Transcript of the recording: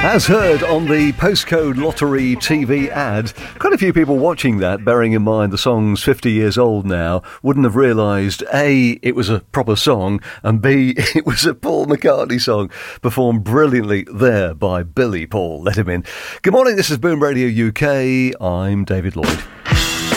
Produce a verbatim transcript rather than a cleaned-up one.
As heard on the postcode lottery T V ad, quite a few people watching that, bearing in mind the song's fifty years old now, wouldn't have realised A, it was a proper song, and B, it was a Paul McCartney song, performed brilliantly there by Billy Paul. Let him in. Good morning, this is Boom Radio U K. I'm David Lloyd.